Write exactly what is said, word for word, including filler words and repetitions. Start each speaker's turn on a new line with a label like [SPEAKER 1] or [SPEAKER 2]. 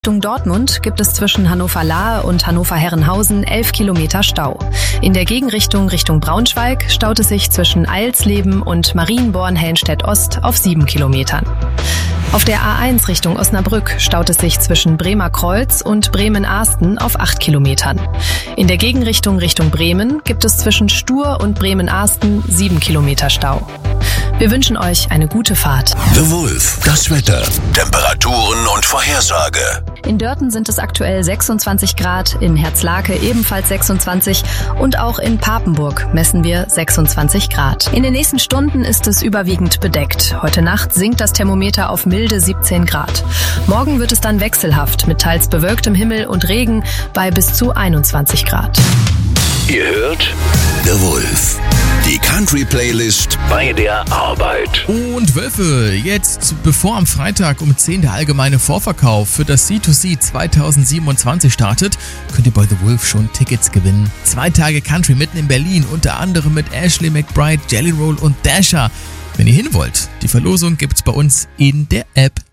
[SPEAKER 1] Richtung Dortmund gibt es zwischen Hannover-Lahe und Hannover-Herrenhausen elf Kilometer Stau. In der Gegenrichtung Richtung Braunschweig staut es sich zwischen Eilsleben und Marienborn-Hellenstedt-Ost auf sieben Kilometern. Auf der A eins Richtung Osnabrück staut es sich zwischen Bremerkreuz und Bremen-Ahsten auf acht Kilometern. In der Gegenrichtung Richtung Bremen gibt es zwischen Stur und Bremen-Ahsten sieben Kilometer Stau. Wir wünschen euch eine gute Fahrt.
[SPEAKER 2] The Wolf, das Wetter, Temperaturen und Vorhersage.
[SPEAKER 1] In Dörten sind es aktuell sechsundzwanzig Grad, in Herzlake ebenfalls sechsundzwanzig und auch in Papenburg messen wir sechsundzwanzig Grad. In den nächsten Stunden ist es überwiegend bedeckt. Heute Nacht sinkt das Thermometer auf milde siebzehn Grad. Morgen wird es dann wechselhaft mit teils bewölktem Himmel und Regen bei bis zu einundzwanzig Grad.
[SPEAKER 2] Ihr hört The Wolf, die Country-Playlist bei der Arbeit.
[SPEAKER 3] Und Wölfe, jetzt bevor am Freitag um zehn der allgemeine Vorverkauf für das C zwei C zweitausendsiebenundzwanzig startet, könnt ihr bei The Wolf schon Tickets gewinnen. Zwei Tage Country mitten in Berlin, unter anderem mit Ashley McBryde, Jelly Roll und Dasher. Wenn ihr hin wollt, die Verlosung gibt's bei uns in der App.